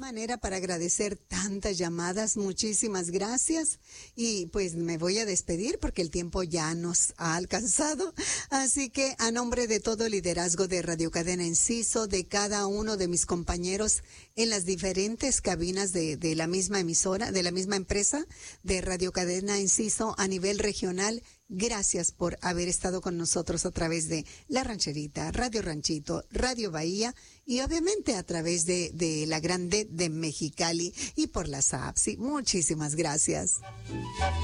manera para agradecer tantas llamadas. Muchísimas gracias. Y pues me voy a despedir porque el tiempo ya nos ha alcanzado. Así que a nombre de todo el liderazgo de Radio Cadena Enciso, de cada uno de mis compañeros en las diferentes cabinas de la misma emisora, de la misma empresa de Radio Cadena Enciso a nivel regional, gracias por haber estado con nosotros a través de La Rancherita, Radio Ranchito, Radio Bahía y obviamente a través de la Grande de Mexicali y por las apps. Sí, muchísimas gracias.